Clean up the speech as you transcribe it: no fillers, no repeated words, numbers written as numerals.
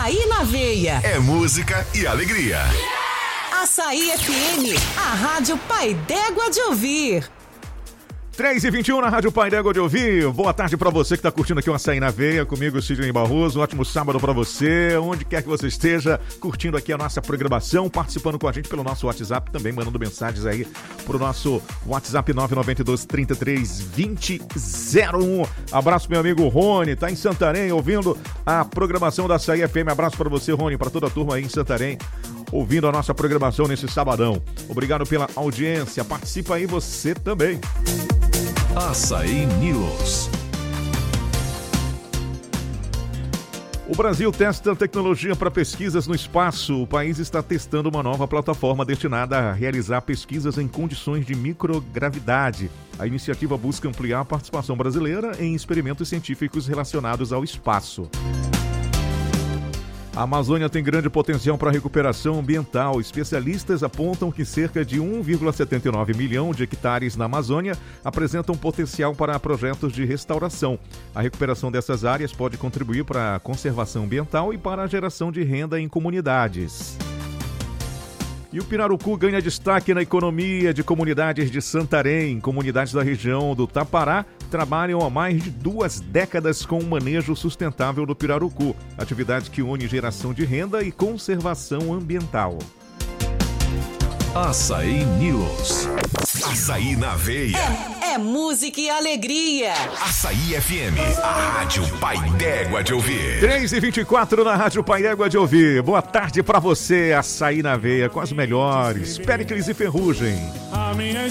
Açaí na veia. É música e alegria. Açaí FM, a rádio Pai d'Égua de ouvir. 3h21 na Rádio Pai d'Égua de ouvir. Boa tarde pra você que tá curtindo aqui o Açaí na Veia, comigo, Sidney Barroso. Um ótimo sábado pra você, onde quer que você esteja, curtindo aqui a nossa programação, participando com a gente pelo nosso WhatsApp, também mandando mensagens aí pro nosso WhatsApp 992-33-2001. Abraço meu amigo Rony, tá em Santarém ouvindo a programação da Açaí FM. Abraço pra você, Rony, pra toda a turma aí em Santarém, ouvindo a nossa programação nesse sabadão. Obrigado pela audiência, participa aí você também. Açaí News. O Brasil testa tecnologia para pesquisas no espaço. O país está testando uma nova plataforma destinada a realizar pesquisas em condições de microgravidade. A iniciativa busca ampliar a participação brasileira em experimentos científicos relacionados ao espaço. A Amazônia tem grande potencial para recuperação ambiental. Especialistas apontam que cerca de 1,79 milhão de hectares na Amazônia apresentam potencial para projetos de restauração. A recuperação dessas áreas pode contribuir para a conservação ambiental e para a geração de renda em comunidades. E o pirarucu ganha destaque na economia de comunidades de Santarém. Comunidades da região do Tapará trabalham há mais de 2 décadas com o manejo sustentável do pirarucu, atividade que une geração de renda e conservação ambiental. Açaí News. Açaí na veia. É música e alegria. Açaí FM, a rádio Pai d'Égua de ouvir. 3h24 na Rádio Pai d'Égua de ouvir. Boa tarde pra você, Açaí na veia, com as melhores, Péricles e Ferrugem. A minha